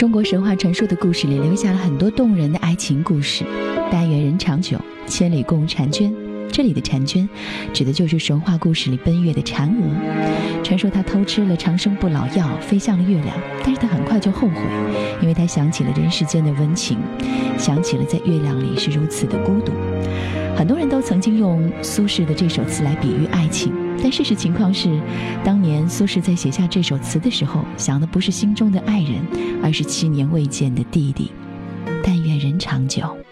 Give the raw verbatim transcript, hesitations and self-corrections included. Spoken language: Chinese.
中国神话传说的故事里留下了很多动人的爱情故事，但愿人长久，千里共婵娟。这里的婵娟指的就是神话故事里奔月的嫦娥。传说她偷吃了长生不老药，飞向了月亮，但是她很快就后悔，因为她想起了人世间的温情，想起了在月亮里是如此的孤独。很多人都曾经用苏轼的这首词来比喻爱情，但事实情况是，当年苏轼在写下这首词的时候，想的不是心中的爱人，而是七年未见的弟弟。但愿人长久。